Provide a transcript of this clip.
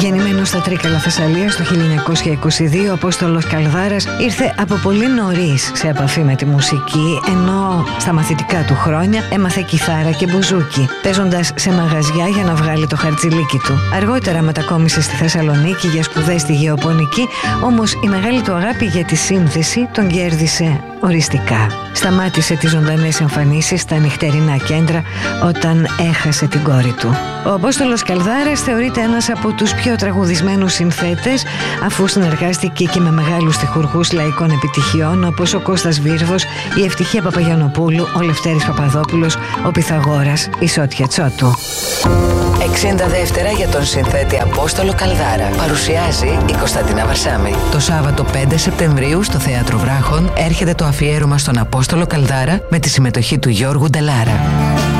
Γεννημένος στα Τρίκαλα Θεσσαλίας το 1922, ο Απόστολος Καλδάρας ήρθε από πολύ νωρίς σε επαφή με τη μουσική, ενώ στα μαθητικά του χρόνια έμαθε κιθάρα και μπουζούκι, παίζοντας σε μαγαζιά για να βγάλει το χαρτζηλίκι του. Αργότερα μετακόμισε στη Θεσσαλονίκη για σπουδές στη γεωπονική, όμως η μεγάλη του αγάπη για τη σύνθεση τον κέρδισε οριστικά. Σταμάτησε τις ζωντανές εμφανίσεις στα νυχτερινά κέντρα όταν έχασε την κόρη του. Ο Απόστολος Καλδάρας θεωρείται ένας από τους πιο τραγουδισμένους συνθέτες, αφού συνεργάστηκε και με μεγάλους στιχουργούς λαϊκών επιτυχιών όπως ο Κώστας Βίρβος, η Ευτυχία Παπαγιαννοπούλου, ο Λευτέρης Παπαδόπουλος, ο Πυθαγόρας, η Σότια Τσότου. 60 δεύτερα για τον συνθέτη Απόστολο Καλδάρα. Παρουσιάζει η Κωνσταντίνα Βαρσάμη. Το Σάββατο 5 Σεπτεμβρίου στο Θέατρο Βράχων έρχεται το αφιέρωμα στον Απόστολο Καλδάρα με τη συμμετοχή του Γιώργου Ντελάρα.